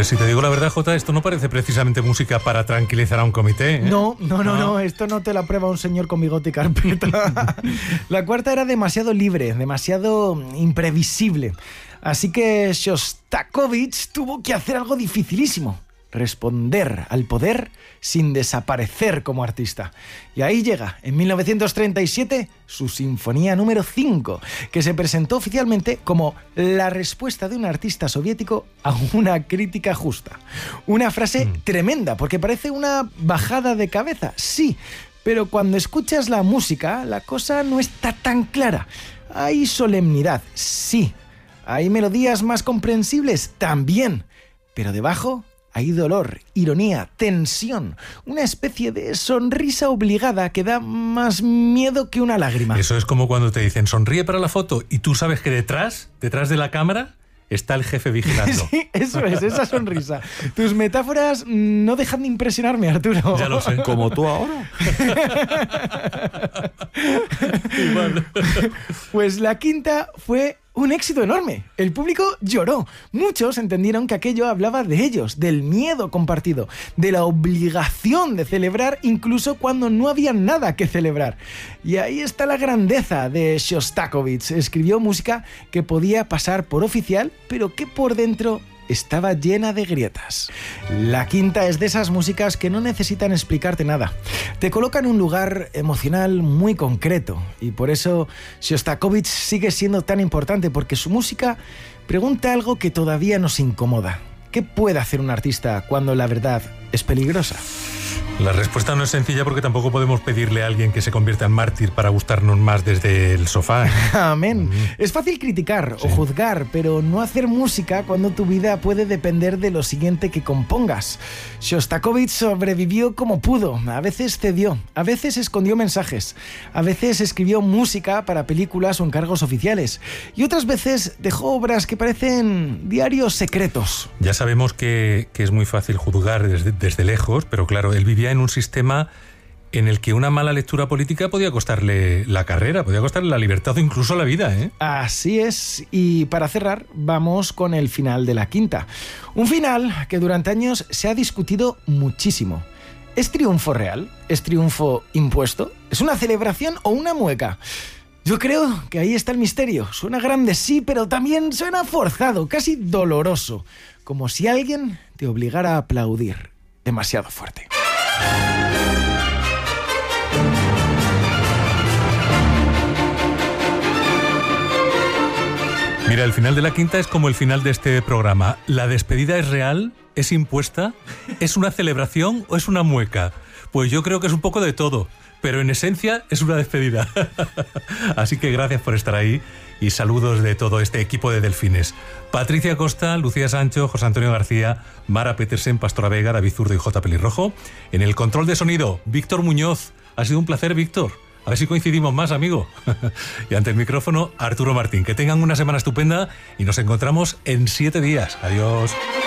Pues si te digo la verdad, Jota, esto no parece precisamente música para tranquilizar a un comité, ¿eh? No, esto no te lo aprueba un señor con bigote y carpeta. La cuarta era demasiado libre, demasiado imprevisible. Así que Shostakovich tuvo que hacer algo dificilísimo: responder al poder sin desaparecer como artista. Y ahí llega, en 1937, su Sinfonía número 5, que se presentó oficialmente como la respuesta de un artista soviético a una crítica justa. Una frase tremenda, porque parece una bajada de cabeza, sí, pero cuando escuchas la música, la cosa no está tan clara. Hay solemnidad, sí. Hay melodías más comprensibles, también. Pero debajo hay dolor, ironía, tensión, una especie de sonrisa obligada que da más miedo que una lágrima. Eso es como cuando te dicen sonríe para la foto y tú sabes que detrás de la cámara, está el jefe vigilando. Sí, eso es, esa sonrisa. Tus metáforas no dejan de impresionarme, Arturo. Ya lo sé. Como tú ahora. Igual. Pues la quinta fue un éxito enorme. El público lloró. Muchos entendieron que aquello hablaba de ellos, del miedo compartido, de la obligación de celebrar incluso cuando no había nada que celebrar. Y ahí está la grandeza de Shostakovich. Escribió música que podía pasar por oficial, pero que por dentro estaba llena de grietas. La quinta es de esas músicas que no necesitan explicarte nada. Te coloca en un lugar emocional muy concreto, y por eso Shostakovich sigue siendo tan importante, porque su música pregunta algo que todavía nos incomoda. ¿Qué puede hacer un artista cuando la verdad es peligrosa? La respuesta no es sencilla, porque tampoco podemos pedirle a alguien que se convierta en mártir para gustarnos más desde el sofá. Amén. Es fácil criticar o juzgar, pero no hacer música cuando tu vida puede depender de lo siguiente que compongas. Shostakovich sobrevivió como pudo. A veces cedió, a veces escondió mensajes, a veces escribió música para películas o encargos oficiales, y otras veces dejó obras que parecen diarios secretos. Ya sabemos que es muy fácil juzgar desde lejos, pero claro, él vivía en un sistema en el que una mala lectura política podía costarle la carrera, podía costarle la libertad o incluso la vida, ¿eh? Así es. Y para cerrar, vamos con el final de la quinta. Un final que durante años se ha discutido muchísimo. ¿Es triunfo real? ¿Es triunfo impuesto? ¿Es una celebración o una mueca? Yo creo que ahí está el misterio. Suena grande, sí, pero también suena forzado, casi doloroso. Como si alguien te obligara a aplaudir demasiado fuerte. Mira, el final de la quinta es como el final de este programa. ¿La despedida es real? ¿Es impuesta? ¿Es una celebración o es una mueca? Pues yo creo que es un poco de todo, pero en esencia es una despedida. Así que gracias por estar ahí y saludos de todo este equipo de Delfines. Patricia Costa, Lucía Sancho, José Antonio García, Mara Petersen, Pastora Vega, David Zurdo y J. Pelirrojo. En el control de sonido, Víctor Muñoz. Ha sido un placer, Víctor. A ver si coincidimos más, amigo. Y ante el micrófono, Arturo Martín. Que tengan una semana estupenda y nos encontramos en 7 días. Adiós.